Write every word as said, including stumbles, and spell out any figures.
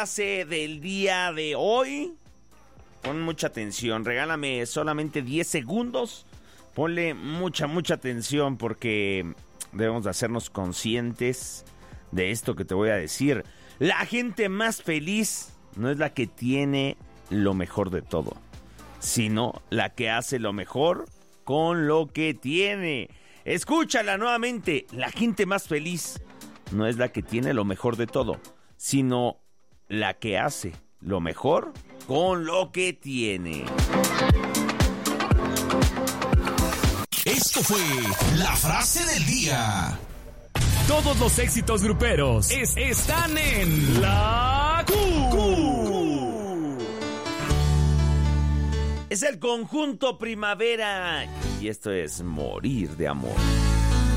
frase del día de hoy. Pon mucha atención, regálame solamente diez segundos. Ponle mucha, mucha atención porque debemos de hacernos conscientes de esto que te voy a decir. La gente más feliz no es la que tiene lo mejor de todo, sino la que hace lo mejor con lo que tiene. Escúchala nuevamente. La gente más feliz no es la que tiene lo mejor de todo, sino la que hace lo mejor con lo que tiene. Esto fue la frase del día. Todos los éxitos gruperos es, están en La Q. Q. Es el conjunto Primavera y esto es Morir de Amor.